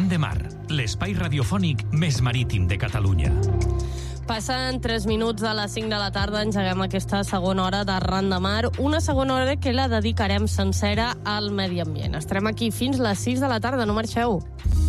Ran de Mar, l'espai radiofònic més marítim de Catalunya. Passen 3 minuts de les 5 de la tarda, engeguem aquesta segona hora de Ran de Mar, una segona hora que la dedicarem sencera al medi ambient. Estarem aquí fins les 6 de la tarda, no marxeu.